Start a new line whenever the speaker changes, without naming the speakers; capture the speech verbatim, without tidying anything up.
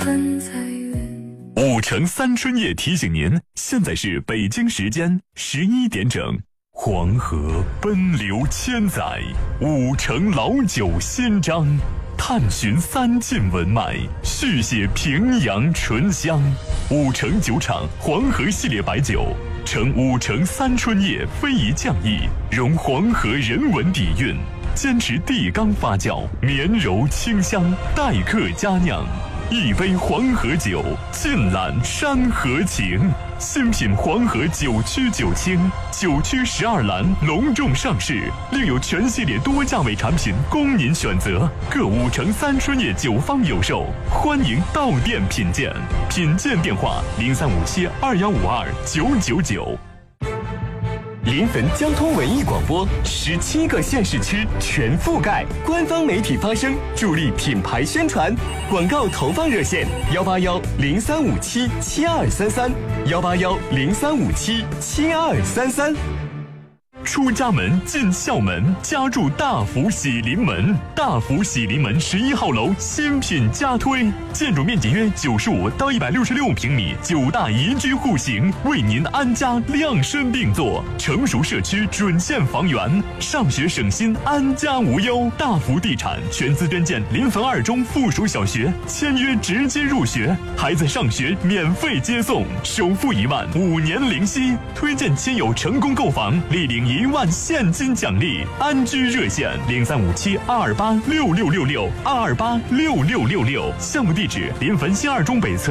还在远。
五城三春夜提醒您，现在是北京时间十一点整。黄河奔流千载，五城老酒新章，探寻三晋文脉，续写平阳醇香。五城酒厂黄河系列白酒，承五城三春夜非遗匠艺，融黄河人文底蕴，坚持地缸发酵，绵柔清香，待客佳酿。一杯黄河酒，尽览山河情。新品黄河九曲九清，九曲十二栏隆重上市，另有全系列多价位产品供您选择。各五城三春夜酒坊有售，欢迎到店品鉴。品鉴电话：零三五七二幺五二九九九。
临汾交通文艺广播，十七个县市区全覆盖，官方媒体发声，助力品牌宣传。广告投放热线：幺八幺零三五七七二三三，幺八幺零三五七七二三三。
出家门进校门，家住大福喜临门。大福喜临门十一号楼新品加推，建筑面积约九十五到一百六十六平米，九大宜居户型，为您安家量身定做。成熟社区准线房源，上学省心，安家无忧。大福地产全资捐建临汾二中附属小学，签约直接入学，孩子上学免费接送，首付一万，五年零息。推荐亲友成功购房，立领一万现金奖励。安居热线零三五七二二八六六六六二二八六六六六。项目地址：临汾新二中北侧